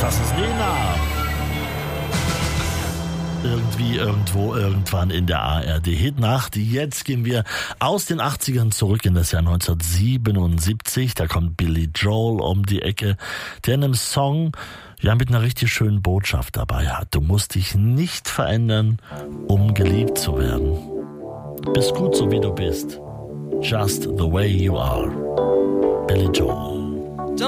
Das ist Nena. Irgendwie, irgendwo, irgendwann in der ARD-Hitnacht. Jetzt gehen wir aus den 80ern zurück in das Jahr 1977. Da kommt Billy Joel um die Ecke, der in einem Song mit einer richtig schönen Botschaft dabei hat. Du musst dich nicht verändern, um geliebt zu werden. Bist gut so wie du bist. Just the way you are. Billy Joel.